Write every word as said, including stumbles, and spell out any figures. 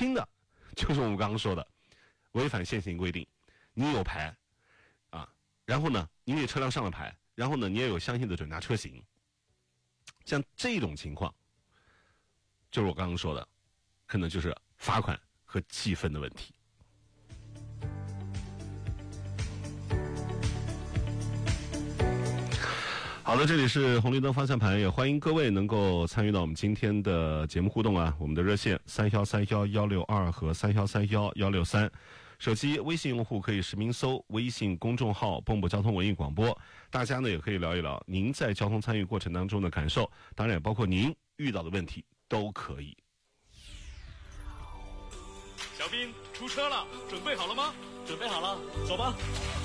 轻的，就是我们刚刚说的违反现行规定，你有牌啊，然后呢，你给车辆上了牌，然后呢，你也有相应的准拿车型，像这种情况，就是我刚刚说的，可能就是罚款和记分的问题。好的，这里是红绿灯方向盘，也欢迎各位能够参与到我们今天的节目互动啊。我们的热线三幺三幺幺六二和三幺三幺幺六三，手机微信用户可以实名搜微信公众号蚌埠交通文艺广播。大家呢也可以聊一聊您在交通参与过程当中的感受，当然也包括您遇到的问题都可以。 小兵出车了，准备好了吗？ 准备好了，走吧。